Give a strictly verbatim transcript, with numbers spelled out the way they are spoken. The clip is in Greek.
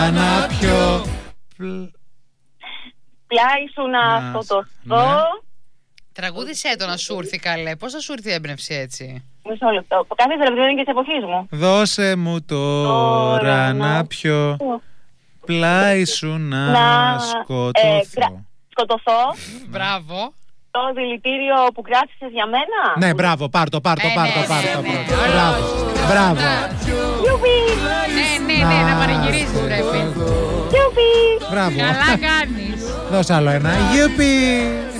να πιω. Πλάι σου να σκοτωθώ. Τραγούδισέ το να σου έρθει καλέ. Πώς θα σου έρθει η έμπνευση έτσι? Μισό λεπτό. Κάθε λεπτό είναι και της εποχής μου. Δώσε μου τώρα να πιω. Πλάι σου να σκοτωθώ. Σκοτωθώ. Μπράβο. Το δηλητήριο που κράτησες για μένα. Ναι, μπράβο, πάρ' το, πάρ' το, πάρ' το, πάρ' το. Μπράβο, μπράβο. Γιουπι. Ναι, ναι, ναι, να πανηγυρίζεις πρέπει. Γιουπι. Μπράβο. Καλά κάνεις. Δώσε άλλο ένα. Γιουπι.